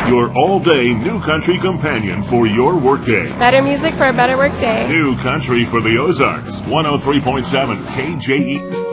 Your all-day New Country companion for your workday. Better music for a better workday. New Country for the Ozarks. 103.7 KJE.